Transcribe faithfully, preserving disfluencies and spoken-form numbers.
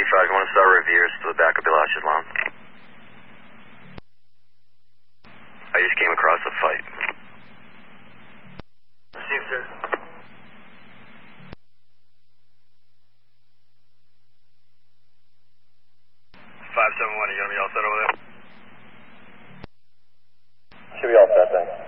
five, one star reveres to the back of Bilas's lawn. I just came across a fight. Received, sir. five seven one, you gonna be all set over there? Should be all set then.